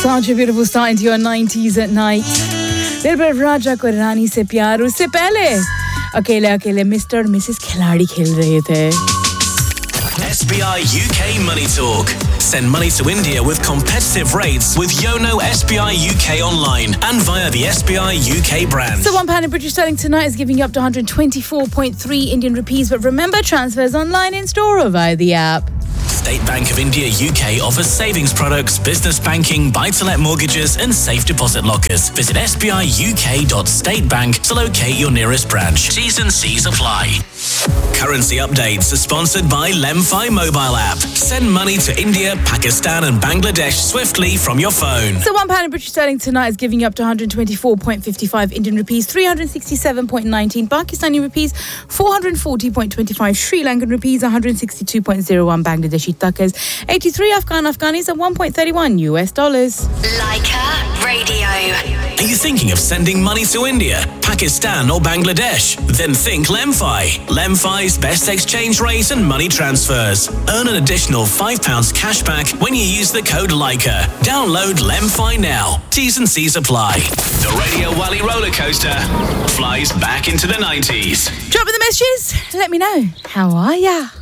Such a beautiful start into your 90s at night. Little bit of Raja ko Rani se प्यार उससे पहले अकेले Mr. और Mrs. खिलाड़ी खेल रहे थे. SBI UK Money Talk. Send money to India with competitive rates with Yono SBI UK online and via the SBI UK brand. So £1 in British sterling tonight is giving you up to 124.3 Indian rupees. But remember, transfers online, in store or via the app. State Bank of India UK offers savings products, business banking, buy-to-let mortgages and safe deposit lockers. Visit sbiuk.statebank to locate your nearest branch. T's and C's apply. Currency updates are sponsored by Lemfi mobile app. Send money to India, Pakistan and Bangladesh swiftly from your phone. So £1 in British sterling tonight is giving you up to 124.55 Indian rupees, 367.19 Pakistani rupees, 440.25 Sri Lankan rupees, 162.01 Bangladeshi takas, 83 Afghanis and 1.31 US dollars. Leica Radio. Are you thinking of sending money to India, Pakistan or Bangladesh? Then think Lemfi. Lemfi's best exchange rate and money transfers. Earn an additional £5 cash back when you use the code Leica. Download Lemfi now. T's and C's apply. The Radio Wally roller coaster flies back into the 90s. Drop in the messages. Let me know. How are ya?